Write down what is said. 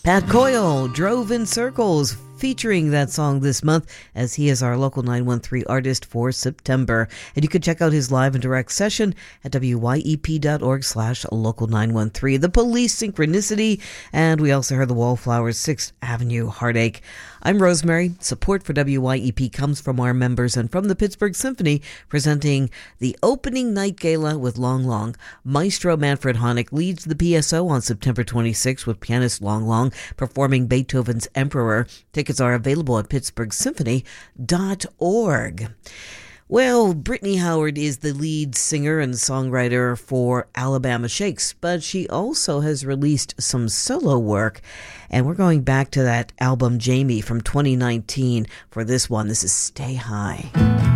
Pat Coyle, Drove in Circles, featuring that song this month as he is our Local 913 artist for September. And you can check out his live and direct session at wyep.org/local913. The Police, Synchronicity, and we also heard the Wallflowers, 6th Avenue Heartache. I'm Rosemary. Support for WYEP comes from our members and from the Pittsburgh Symphony, presenting the opening night gala with Long Long. Maestro Manfred Honeck leads the PSO on September 26 with pianist Long Long performing Beethoven's Emperor. Tickets are available at pittsburghsymphony.org. Well, Brittany Howard is the lead singer and songwriter for Alabama Shakes, but she also has released some solo work. And we're going back to that album Jamie from 2019 for this one. This is Stay High.